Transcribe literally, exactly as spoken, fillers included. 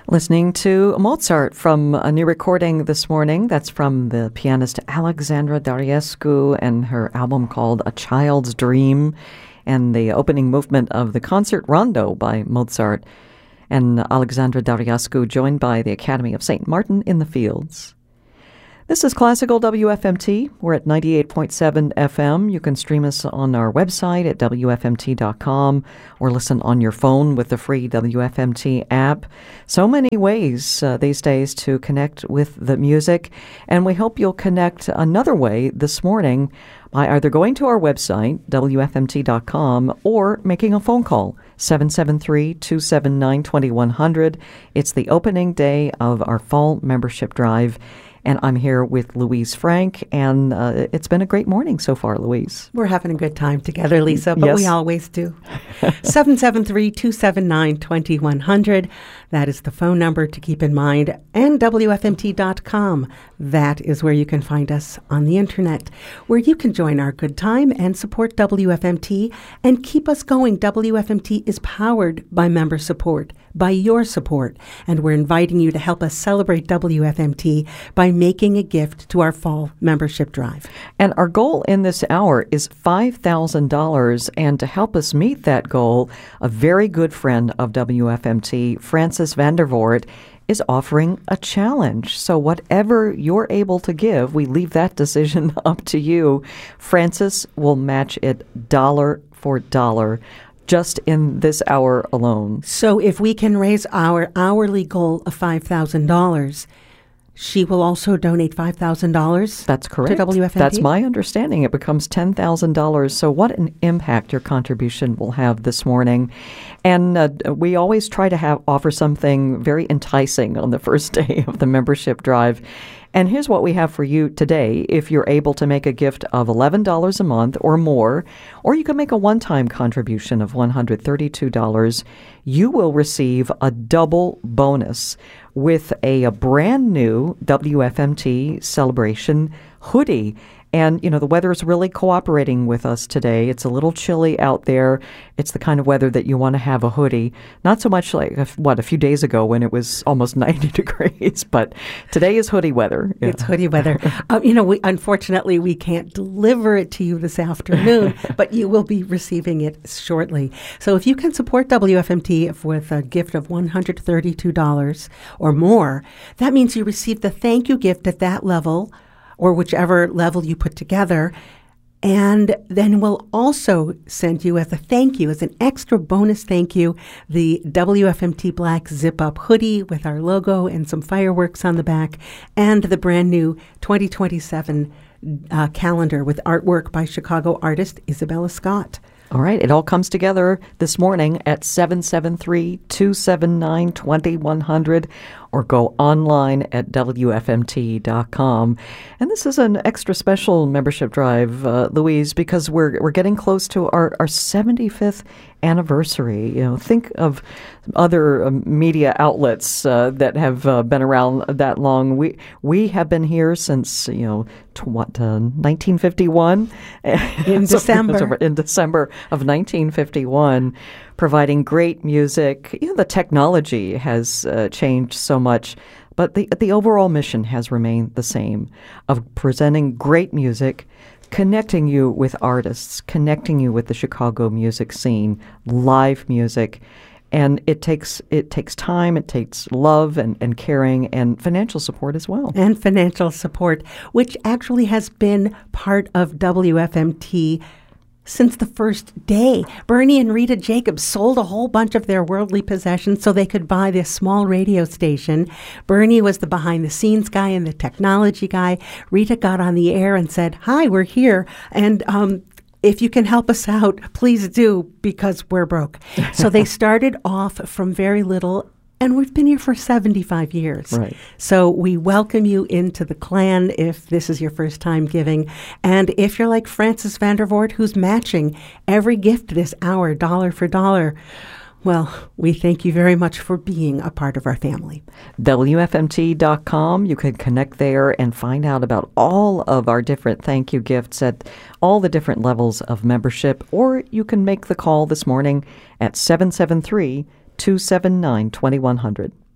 Listening to Mozart from a new recording this morning. That's from the pianist Alexandra Dariescu and her album called A Child's Dream, and the opening movement of the Concert Rondo by Mozart. And Alexandra Dariescu joined by the Academy of Saint Martin in the Fields. This is Classical W F M T. We're at ninety-eight point seven F M. You can stream us on our website at W F M T dot com or listen on your phone with the free W F M T app. So many ways uh, these days to connect with the music, and we hope you'll connect another way this morning by either going to our website, W F M T dot com, or making a phone call, seven seven three, two seven nine, two one zero zero. It's the opening day of our fall membership drive. And I'm here with Louise Frank, and uh, it's been a great morning so far, Louise. We're having a good time together, Lisa, but yes. we always do. seven seven three, two seven nine, two one zero zero. That is the phone number to keep in mind. And W F M T dot com. That is where you can find us on the internet, where you can join our good time and support W F M T and keep us going. W F M T is powered by member support, by your support, and we're inviting you to help us celebrate W F M T by making a gift to our fall membership drive. And our goal in this hour is five thousand dollars, and to help us meet that goal, a very good friend of W F M T, Francis Vandervoort, is offering a challenge. So whatever you're able to give, we leave that decision up to you. Francis will match it dollar for dollar just in this hour alone. So if we can raise our hourly goal of five thousand dollars, she will also donate five thousand dollars. That's correct. To W F M T? That's my understanding. It becomes ten thousand dollars. So what an impact your contribution will have this morning. And uh, we always try to have offer something very enticing on the first day of the membership drive. And here's what we have for you today. If you're able to make a gift of eleven dollars a month or more, or you can make a one-time contribution of one hundred thirty-two dollars, you will receive a double bonus with a, a brand new W F M T Celebration hoodie. And, you know, the weather is really cooperating with us today. It's a little chilly out there. It's the kind of weather that you want to have a hoodie. Not so much like, what, a few days ago when it was almost ninety degrees, but today is hoodie weather. Yeah. It's hoodie weather. um, you know, we, unfortunately, we can't deliver it to you this afternoon, but you will be receiving it shortly. So if you can support W F M T with a gift of one hundred thirty-two dollars or more, that means you receive the thank you gift at that level, or whichever level you put together. And then we'll also send you as a thank you, as an extra bonus thank you, the W F M T Black Zip-Up hoodie with our logo and some fireworks on the back, and the brand new twenty twenty-seven uh, calendar with artwork by Chicago artist Isabella Scott. All right. It all comes together this morning at seven seven three, two seven nine, two one zero zero, or go online at W F M T dot com. And this is an extra special membership drive, uh, Louise, because we're we're getting close to our, our seventy-fifth anniversary. You know, think of other uh, media outlets uh, that have uh, been around that long. We we have been here since, you know, to what, uh, nineteen fifty-one? In December. In December of nineteen fifty-one, providing great music. You know, the technology has uh, changed so much, but the the overall mission has remained the same, of presenting great music, connecting you with artists, connecting you with the Chicago music scene, live music. And it takes it takes time, it takes love and, and caring and financial support as well. And financial support, which actually has been part of W F M T since the first day. Bernie and Rita Jacobs sold a whole bunch of their worldly possessions so they could buy this small radio station. Bernie was the behind-the-scenes guy and the technology guy. Rita got on the air and said, "Hi, we're here." And um, if you can help us out, please do, because we're broke. So they started off from very little, and we've been here for seventy-five years. Right. So we welcome you into the clan if this is your first time giving. And if you're like Francis Vandervoort, who's matching every gift this hour, dollar for dollar, well, we thank you very much for being a part of our family. W F M T dot com. You can connect there and find out about all of our different thank you gifts at all the different levels of membership. Or you can make the call this morning at seven seven three, two seven nine, two one zero zero.